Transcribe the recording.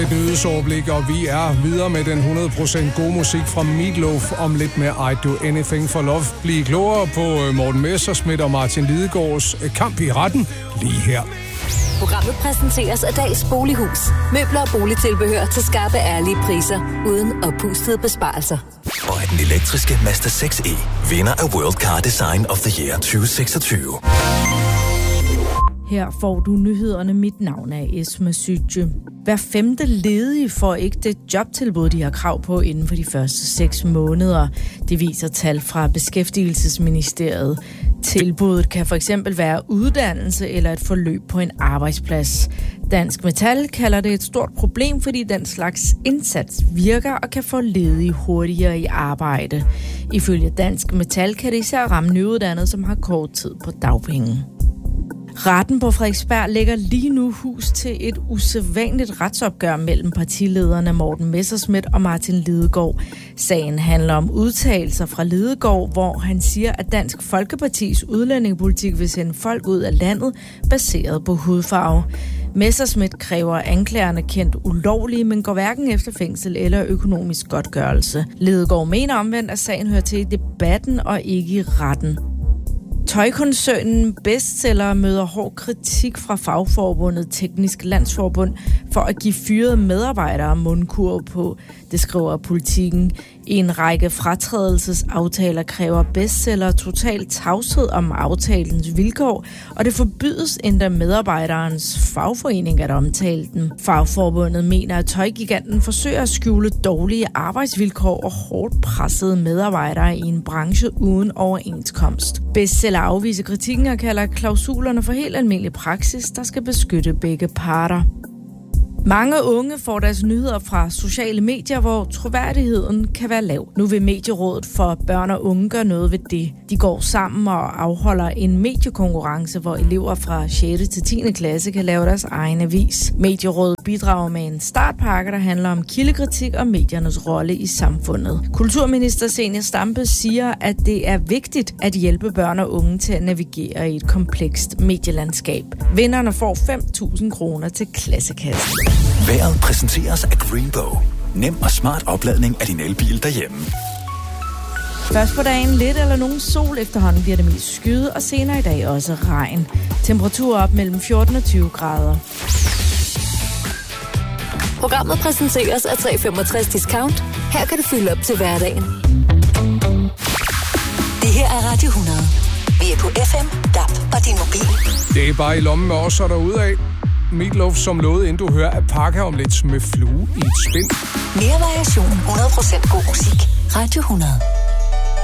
Et nyhedsoverblik, og vi er videre med den 100% gode musik fra Meatloaf om lidt med I Do Anything for Love. Bliv klogere på Morten Messerschmidt og Martin Lidegaards kamp i retten lige her. Programmet præsenteres af Dags Bolighus. Møbler og boligtilbehør til skarpe, ærlige priser, uden oppustede besparelser. Og er den elektriske Mazda 6e vinder af World Car Design of the Year 2026. Her får du nyhederne. Mit navn er Esma Sytje. Hver 5. ledige får ikke det jobtilbud, de har krav på inden for de første 6 måneder. Det viser tal fra Beskæftigelsesministeriet. Tilbuddet kan for eksempel være uddannelse eller et forløb på en arbejdsplads. Dansk Metal kalder det et stort problem, fordi den slags indsats virker og kan få ledige hurtigere i arbejde. Ifølge Dansk Metal kan det især ramme nyuddannede, som har kort tid på dagpenge. Retten på Frederiksberg lægger lige nu hus til et usædvanligt retsopgør mellem partilederne Morten Messerschmidt og Martin Lidegaard. Sagen handler om udtalelser fra Lidegaard, hvor han siger, at Dansk Folkepartis udlændingepolitik vil sende folk ud af landet baseret på hudfarve. Messerschmidt kræver anklagerne kendt ulovlige, men går hverken efter fængsel eller økonomisk godtgørelse. Lidegaard mener omvendt, at sagen hører til i debatten og ikke i retten. Tøjkoncernen Bestseller møder hård kritik fra fagforbundet Teknisk Landsforbund for at give fyrede medarbejdere mundkurv på, det skriver Politikken. En række fratrædelsesaftaler kræver Bestseller total tavshed om aftalens vilkår, og det forbydes endda medarbejderens fagforening at omtale den. Fagforbundet mener, at tøjgiganten forsøger at skjule dårlige arbejdsvilkår og hårdt pressede medarbejdere i en branche uden overenskomst. Bestseller afviser kritikken og kalder klausulerne for helt almindelig praksis, der skal beskytte begge parter. Mange unge får deres nyheder fra sociale medier, hvor troværdigheden kan være lav. Nu vil Medierådet for Børn og Unge gøre noget ved det. De går sammen og afholder en mediekonkurrence, hvor elever fra 6. til 10. klasse kan lave deres egen avis. Medierådet bidrager med en startpakke, der handler om kildekritik og mediernes rolle i samfundet. Kulturminister Zenia Stampe siger, at det er vigtigt at hjælpe børn og unge til at navigere i et komplekst medielandskab. Vinderne får 5.000 kroner til klassekassen. Vejret præsenteres af Greenbow. Nem og smart opladning af din elbil derhjemme. Først på dagen lidt eller nogen sol, efterhånden bliver det mest skyde, og senere i dag også regn. Temperatur op mellem 14 og 20 grader. Programmet præsenteres af 365 Discount. Her kan du fylde op til hverdagen. Det her er Radio 100. Vi er på FM, DAB og din mobil. Det er bare i lommen med os og derudad. Meatloaf, som lovede, inden du hører, at pakke om lidt med flue i et spind. Mere variation, 100% god musik. Radio 100.